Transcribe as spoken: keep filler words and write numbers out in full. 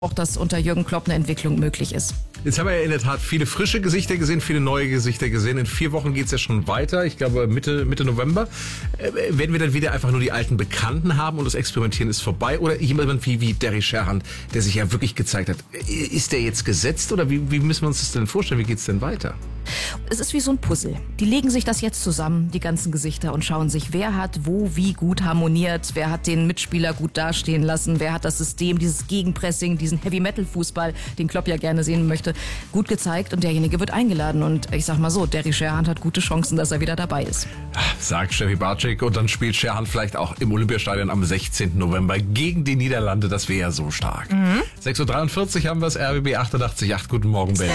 auch, dass unter Jürgen Klopp eine Entwicklung möglich ist. Jetzt haben wir ja in der Tat viele frische Gesichter gesehen, viele neue Gesichter gesehen. In vier Wochen geht's ja schon weiter. Ich glaube Mitte, Mitte November. Äh, werden wir dann wieder einfach nur die alten Bekannten haben und das Experimentieren ist vorbei? Oder jemand wie, wie Derry Sherhan, der sich ja wirklich gezeigt hat. Ist der jetzt gesetzt oder wie, wie müssen wir uns das denn vorstellen? Wie geht's denn weiter? Es ist wie so ein Puzzle. Die legen sich das jetzt zusammen, die ganzen Gesichter, und schauen sich, wer hat wo wie gut harmoniert, wer hat den Mitspieler gut dastehen lassen, wer hat das System, dieses Gegenpressing, diesen Heavy-Metal-Fußball, den Klopp ja gerne sehen möchte, gut gezeigt, und derjenige wird eingeladen. Und ich sag mal so, Derry Sherhan hat gute Chancen, dass er wieder dabei ist. Sagt Steffi Bartschik, und dann spielt Sherhan vielleicht auch im Olympiastadion am sechzehnten November gegen die Niederlande. Das wäre ja so stark. Mhm. sechs Uhr dreiundvierzig haben wir es, R B B achtundachtzig Komma acht. Guten Morgen, Berlin.